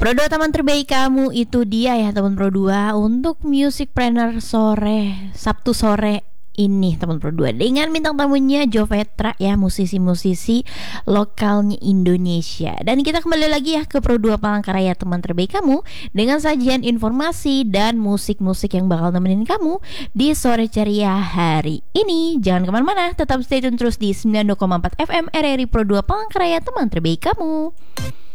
Pro 2 teman terbaik kamu itu dia ya teman Pro 2 untuk Music Planner sore Sabtu sore ini teman Pro 2 dengan bintang tamunya Jovetra ya, musisi-musisi lokalnya Indonesia. Dan kita kembali lagi ya ke Pro 2 Palangkaraya teman terbaik kamu dengan sajian informasi dan musik-musik yang bakal nemenin kamu di sore ceria hari ini. Jangan kemana-mana, tetap stay tune terus di 92,4 FM RRI Pro 2 Palangkaraya teman terbaik kamu.